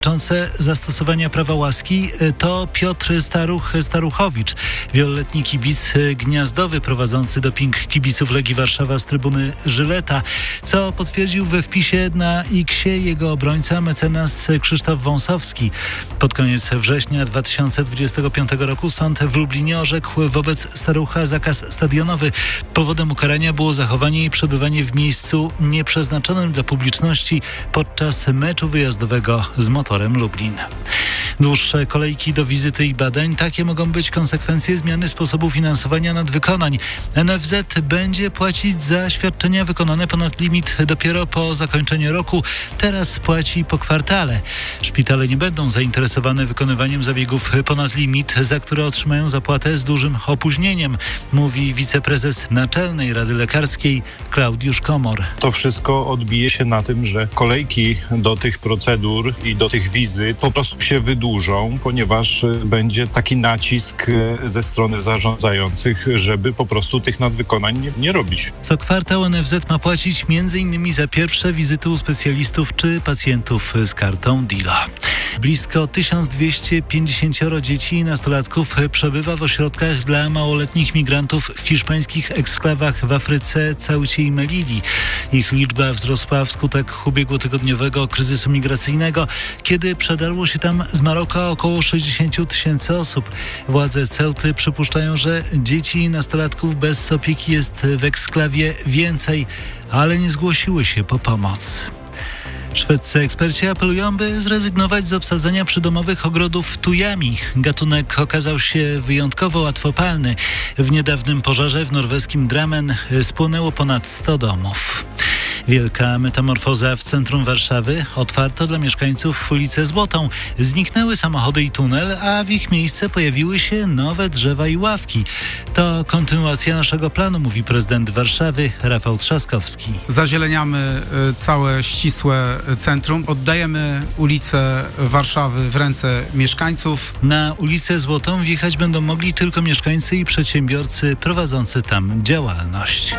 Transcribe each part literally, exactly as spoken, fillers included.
dotyczące zastosowania prawa łaski to Piotr Staruch Staruchowicz, wieloletni kibic gniazdowy prowadzący doping kibiców Legii Warszawa z trybuny Żyleta, co potwierdził we wpisie na X-ie jego obrońca mecenas Krzysztof Wąsowski. Pod koniec września dwa tysiące dwudziestego piątego roku sąd w Lublinie orzekł wobec Starucha zakaz stadionowy. Powodem ukarania było zachowanie i przebywanie w miejscu nieprzeznaczonym dla publiczności podczas meczu wyjazdowego z Motorem Lublin. Dłuższe kolejki do wizyty i badań. Takie mogą być konsekwencje zmiany sposobu finansowania nadwykonań. N F Z będzie płacić za świadczenia wykonane ponad limit dopiero po zakończeniu roku. Teraz płaci po kwartale. Szpitale nie będą zainteresowane wykonywaniem zabiegów ponad limit, za które otrzymają zapłatę z dużym opóźnieniem, mówi wiceprezes Naczelnej Rady Lekarskiej Klaudiusz Komor. To wszystko odbije się na tym, że kolejki do tych procedur i do tych wizyt po prostu się wydłużą, ponieważ będzie taki nacisk ze strony zarządzających, żeby po prostu tych nadwykonań nie, nie robić. Co kwartał N F Z ma płacić między innymi za pierwsze wizyty u specjalistów czy pacjentów z kartą D I L O. Blisko tysiąc dwieście pięćdziesiąt dzieci i nastolatków przebywa w ośrodkach dla małoletnich migrantów w hiszpańskich eksklawach w Afryce, Ceucie i Melilli. Ich liczba wzrosła wskutek ubiegłotygodniowego kryzysu migracyjnego, kiedy przedarło się tam z Maroka około sześćdziesiąt tysięcy osób. Władze Ceuty przypuszczają, że dzieci i nastolatków bez opieki jest w eksklawie więcej, ale nie zgłosiły się po pomoc. Szwedzcy eksperci apelują, by zrezygnować z obsadzenia przydomowych ogrodów tujami. Gatunek okazał się wyjątkowo łatwopalny. W niedawnym pożarze w norweskim Drammen spłonęło ponad sto domów. Wielka metamorfoza w centrum Warszawy. Otwarto dla mieszkańców ulicę Złotą. Zniknęły samochody i tunel, a w ich miejsce pojawiły się nowe drzewa i ławki. To kontynuacja naszego planu, mówi prezydent Warszawy Rafał Trzaskowski. Zazieleniamy całe ścisłe centrum. Oddajemy ulicę Warszawy w ręce mieszkańców. Na ulicę Złotą wjechać będą mogli tylko mieszkańcy i przedsiębiorcy prowadzący tam działalność.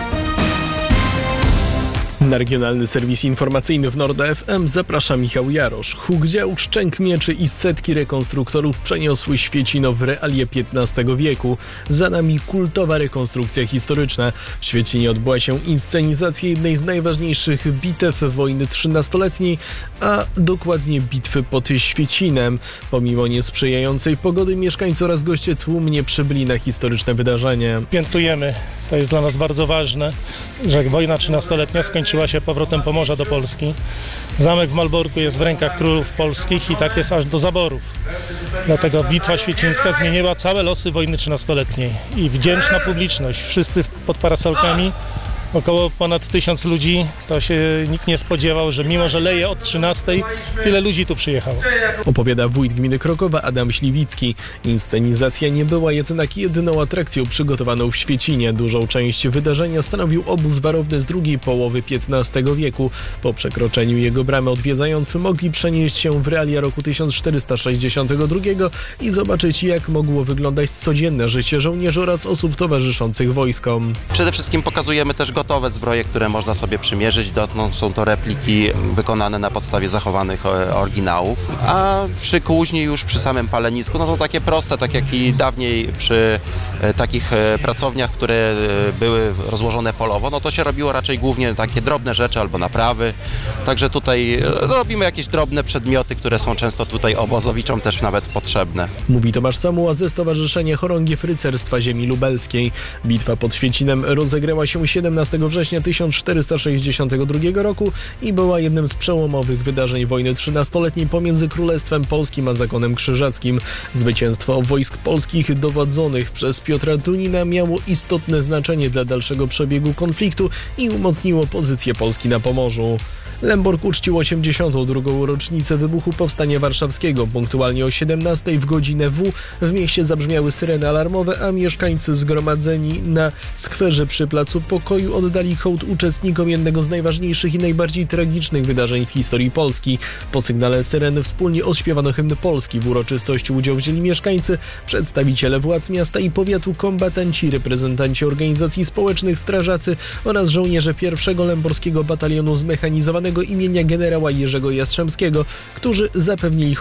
Na regionalny serwis informacyjny w Nord F M zaprasza Michał Jarosz. Huk dział, szczęk mieczy i setki rekonstruktorów przeniosły Świecino w realie piętnastego wieku. Za nami kultowa rekonstrukcja historyczna. W Świecinie odbyła się inscenizacja jednej z najważniejszych bitew wojny trzynastoletniej, a dokładnie bitwy pod Świecinem. Pomimo niesprzyjającej pogody mieszkańcy oraz goście tłumnie przybyli na historyczne wydarzenie. Świętujemy, to jest dla nas bardzo ważne, że wojna trzynastoletnia skończyła się powrotem Pomorza do Polski. Zamek w Malborku jest w rękach królów polskich i tak jest aż do zaborów. Dlatego bitwa świecińska zmieniła całe losy wojny trzynastoletniej. I wdzięczna publiczność, wszyscy pod parasolkami, około ponad tysiąc ludzi, to się nikt nie spodziewał, że mimo, że leje od trzynastej, tyle ludzi tu przyjechało. Opowiada wójt gminy Krokowa Adam Śliwicki. Inscenizacja nie była jednak jedyną atrakcją przygotowaną w Świecinie. Dużą część wydarzenia stanowił obóz warowny z drugiej połowy piętnastego wieku. Po przekroczeniu jego bramy odwiedzający mogli przenieść się w realia roku tysiąc czterysta sześćdziesiątego drugiego i zobaczyć, jak mogło wyglądać codzienne życie żołnierzy oraz osób towarzyszących wojskom. Przede wszystkim pokazujemy też gotowe zbroje, które można sobie przymierzyć. Dotknąć są to repliki wykonane na podstawie zachowanych oryginałów. A przy kuźni, już przy samym palenisku, no to takie proste, tak jak i dawniej przy takich pracowniach, które były rozłożone polowo, no to się robiło raczej głównie takie drobne rzeczy albo naprawy. Także tutaj robimy jakieś drobne przedmioty, które są często tutaj obozowiczom też nawet potrzebne. Mówi Tomasz Samuła ze Stowarzyszenia Chorągiew Rycerstwa Ziemi Lubelskiej. Bitwa pod Świecinem rozegrała się siedemnastego września tysiąc czterysta sześćdziesiątego drugiego roku i była jednym z przełomowych wydarzeń wojny trzynastoletniej pomiędzy Królestwem Polskim a Zakonem Krzyżackim. Zwycięstwo wojsk polskich dowodzonych przez Piotra Dunina miało istotne znaczenie dla dalszego przebiegu konfliktu i umocniło pozycję Polski na Pomorzu. Lęborg uczcił osiemdziesiątą drugą rocznicę wybuchu Powstania Warszawskiego. Punktualnie o siedemnastej w godzinę W w mieście zabrzmiały syreny alarmowe, a mieszkańcy zgromadzeni na skwerze przy Placu Pokoju oddali hołd uczestnikom jednego z najważniejszych i najbardziej tragicznych wydarzeń w historii Polski. Po sygnale syreny wspólnie odśpiewano hymn Polski. W uroczystości udział wzięli mieszkańcy, przedstawiciele władz miasta i powiatu, kombatanci, reprezentanci organizacji społecznych, strażacy oraz żołnierze pierwszego Lęborskiego Batalionu Zmechanizowanego imienia generała Jerzego Jastrzębskiego, którzy zapewnili